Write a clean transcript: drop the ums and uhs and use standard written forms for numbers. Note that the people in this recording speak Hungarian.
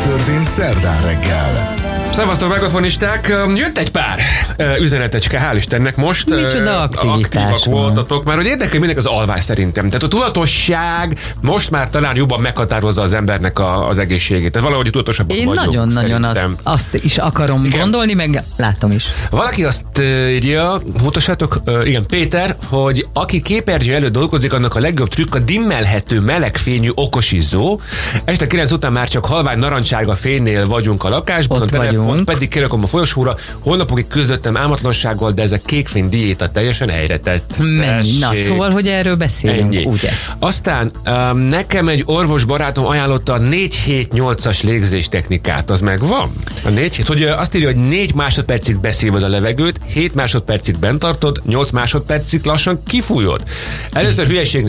történt szerdán reggel. Szevasztok, megafonisták! Jött egy pár üzenetecske, hál' Istennek most. Micsoda aktívak voltatok, mert hogy érdekel mindenki az alvás szerintem. Tehát a tudatosság most már talán jobban meghatározza az embernek az egészségét. Tehát valahogy tudatosabbak vagyunk. Én nagyon-nagyon azt is akarom gondolni, meg látom is. Valaki azt írja, mutassátok, igen, Péter, hogy aki képernyő előtt dolgozik, annak a legjobb trükk a dimmelhető melegfényű okosizó. Este 9 után már csak halvány narancssárga fénynél vagyunk a lakásban, ott a telefont pedig kirakom a folyosóra. Holnapokig küzdöttem álmatlansággal, de ez a kékfény diéta teljesen helyre tett. Mennyi? Na, szóval, hogy erről beszélünk, ugye? Aztán nekem egy orvos barátom ajánlotta a 4-7-8-as légzés technikát, az megvan? A 4-7, hogy azt írja, hogy 4 másodpercig beszívod a levegőt, 7 másodpercig bent tartod, 8 másodpercig lassan kifújod. Először hülyeségnek